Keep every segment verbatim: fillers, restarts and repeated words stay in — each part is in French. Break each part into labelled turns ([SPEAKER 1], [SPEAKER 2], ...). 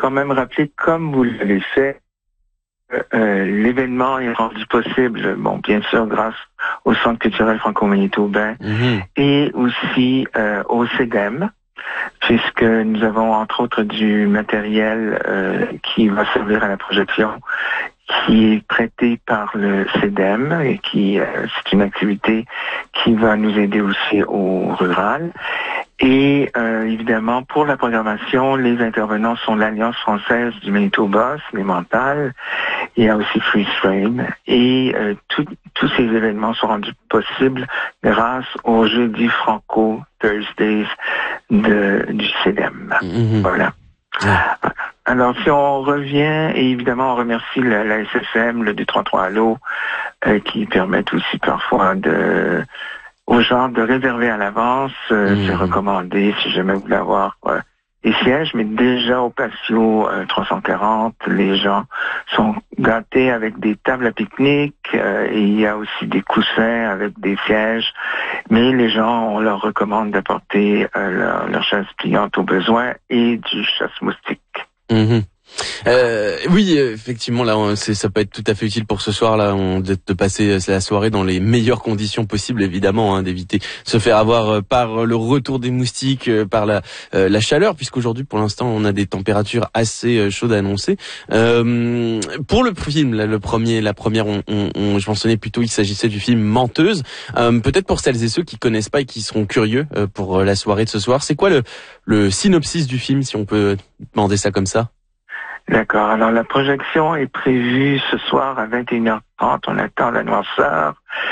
[SPEAKER 1] quand même rappeler, comme vous l'avez fait, euh, l'événement est rendu possible, bon, bien sûr, grâce au Centre culturel franco-manitobain mm-hmm. et aussi euh, au C E D E M, puisque nous avons entre autres du matériel euh, qui va servir à la projection, qui est prêté par le C E D E M et qui, euh, c'est une activité qui va nous aider aussi au rural. Et euh, évidemment, pour la programmation, les intervenants sont l'Alliance française du Manitoba, Cinémental. Il y a aussi Freeze Frame. Et euh, tous ces événements sont rendus possibles grâce au jeudi franco Thursdays de, du C E D E M. Mm-hmm. Voilà. Yeah. Alors, si on revient, et évidemment, on remercie la, la S S M, le deux cent trente-trois Allo, euh, qui permettent aussi parfois de... aux gens de réserver à l'avance, euh, mmh. c'est recommandé si jamais vous voulez avoir euh, des sièges, mais déjà au patio euh, trois cent quarante, les gens sont gâtés avec des tables à pique-nique euh, et il y a aussi des coussins avec des sièges, mais les gens, on leur recommande d'apporter euh, leur, leur chaise pliante au besoin et du chasse-moustique.
[SPEAKER 2] Mmh. Euh, oui, effectivement, là, c'est, ça peut être tout à fait utile pour ce soir, là, on, de, de passer la soirée dans les meilleures conditions possibles, évidemment, hein, d'éviter de se faire avoir par le retour des moustiques, par la, euh, la chaleur, puisqu'aujourd'hui, pour l'instant, on a des températures assez chaudes à annoncer. Euh, pour le film, là, le premier, la première, on, on, on, je mentionnais plutôt, il s'agissait du film Menteuse. Euh, peut-être pour celles et ceux qui connaissent pas et qui seront curieux euh, pour la soirée de ce soir, c'est quoi le, le synopsis du film, si on peut demander ça comme ça?
[SPEAKER 1] D'accord. Alors, la projection est prévue ce soir à vingt et une heures trente. On attend la noirceur.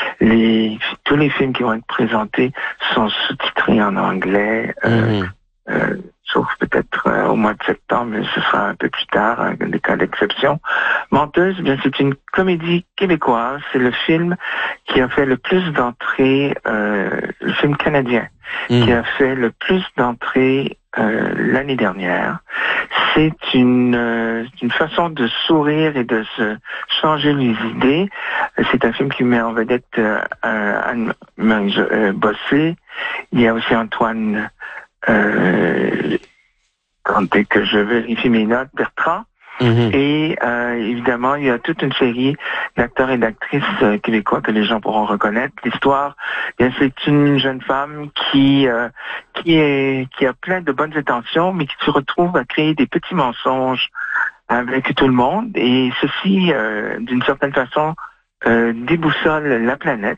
[SPEAKER 1] Les, tous les films qui vont être présentés sont sous-titrés en anglais, euh, mmh. euh, sauf peut-être euh, au mois de septembre, mais ce sera un peu plus tard, hein, des cas d'exception. Menteuse, bien, c'est une comédie québécoise. C'est le film qui a fait le plus d'entrées, euh, le film canadien, mmh. qui a fait le plus d'entrées euh, l'année dernière. C'est une, euh, une façon de sourire et de se changer les idées. C'est un film qui met en vedette euh, Anne-Marie euh, Bossé. Il y a aussi Antoine, euh, dès que je vérifie mes notes, Bertrand. Mm-hmm. Et euh, évidemment, il y a toute une série d'acteurs et d'actrices euh, québécois que les gens pourront reconnaître. L'histoire, bien, c'est une jeune femme qui euh, qui est qui a plein de bonnes intentions, mais qui se retrouve à créer des petits mensonges avec tout le monde. Et ceci, euh, d'une certaine façon, euh, déboussole la planète.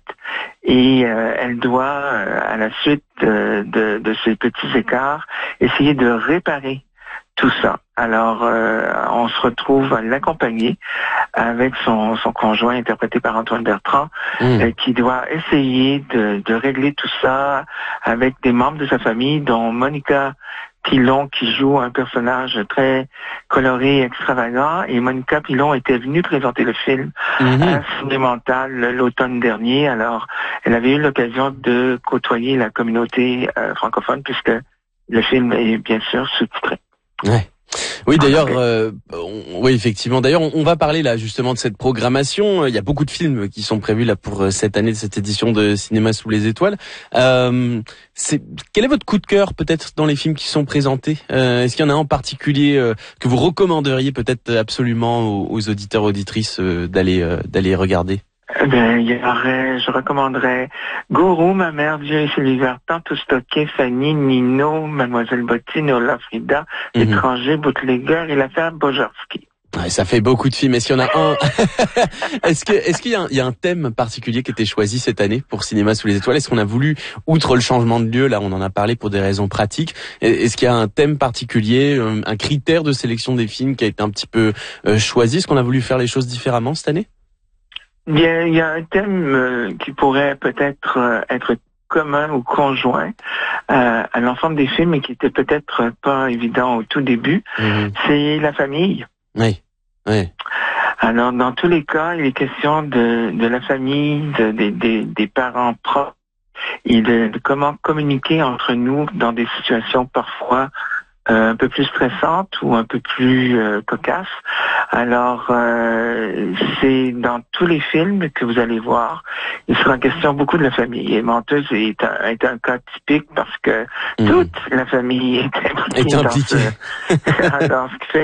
[SPEAKER 1] Et euh, elle doit, euh, à la suite euh, de, de ces petits écarts, essayer de réparer tout ça. Alors, euh, on se retrouve à l'accompagner avec son, son conjoint, interprété par Antoine Bertrand, mmh. euh, qui doit essayer de, de régler tout ça avec des membres de sa famille, dont Monica Pilon, qui joue un personnage très coloré et extravagant. Et Monica Pilon était venue présenter le film mmh. à Cinémental l'automne dernier. Alors, elle avait eu l'occasion de côtoyer la communauté euh, francophone, puisque le film est bien sûr sous-titré.
[SPEAKER 2] Ouais. Oui, d'ailleurs, euh, on, oui, effectivement. D'ailleurs, on, on va parler là justement de cette programmation. Il y a beaucoup de films qui sont prévus là pour cette année de cette édition de Cinéma sous les étoiles. Euh, c'est, quel est votre coup de cœur peut-être dans les films qui sont présentés? euh, Est-ce qu'il y en a un en particulier euh, que vous recommanderiez peut-être absolument aux, aux auditeurs auditrices euh, d'aller euh, d'aller regarder?
[SPEAKER 1] Eh bien, il y aurait, je recommanderais Gourou, Ma mère, Dieu et Sylvie Vartan, Tout stocké, Fanny, Nino, Mademoiselle Bottine, Ola Frida, mm-hmm. Étranger, Bootlegger et l'affaire Bojarski.
[SPEAKER 2] Ouais, ça fait beaucoup de films. Est-ce qu'il y en a un Est-ce que est-ce qu'il y a un, il y a un thème particulier qui était choisi cette année pour Cinéma sous les étoiles? Est-ce qu'on a voulu, outre le changement de lieu, là on en a parlé pour des raisons pratiques, est-ce qu'il y a un thème particulier, un critère de sélection des films qui a été un petit peu euh, choisi? Est-ce qu'on a voulu faire les choses différemment cette année?
[SPEAKER 1] Bien, il y a un thème euh, qui pourrait peut-être euh, être commun ou conjoint euh, à l'ensemble des films et qui était peut-être pas évident au tout début, mmh. c'est la famille.
[SPEAKER 2] Oui, oui.
[SPEAKER 1] Alors, dans tous les cas, il est question de, de la famille, de, de, de, des parents proches et de, de comment communiquer entre nous dans des situations parfois Euh, un peu plus stressante ou un peu plus euh, cocasse. Alors, euh, c'est dans tous les films que vous allez voir, il sera question beaucoup de la famille. Et Menteuse est un, est un cas typique parce que mmh. toute la famille est impliquée,
[SPEAKER 2] est impliquée.
[SPEAKER 1] Dans, ce, dans ce qui fait